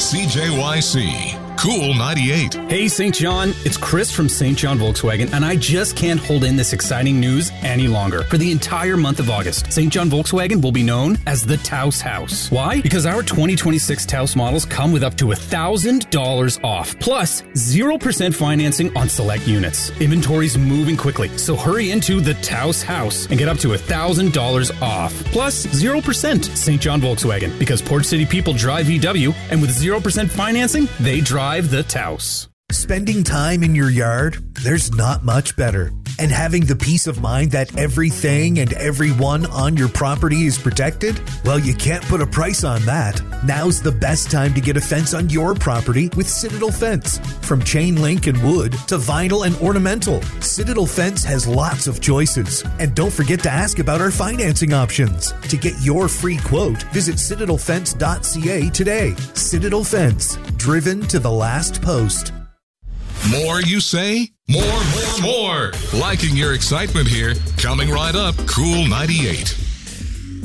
CJYC. Cool 98. Hey, St. John, it's Chris from St. John Volkswagen, and I just can't hold in this exciting news any longer. For the entire month of August, St. John Volkswagen will be known as the Taos House. Why? Because our 2026 Taos models come with up to $1,000 off, plus 0% financing on select units. Inventory's moving quickly, so hurry into the Taos House and get up to $1,000 off, plus 0%. St. John Volkswagen, because Port City people drive VW, and with 0% financing, they drive the Taos. Spending time in your yard? There's not much better. And having the peace of mind that everything and everyone on your property is protected? Well, you can't put a price on that. Now's the best time to get a fence on your property with Citadel Fence. From chain link and wood to vinyl and ornamental, Citadel Fence has lots of choices. And don't forget to ask about our financing options. To get your free quote, visit citadelfence.ca today. Citadel Fence, driven to the last post. More, you say? More. Liking your excitement here. Coming right up, Cool 98.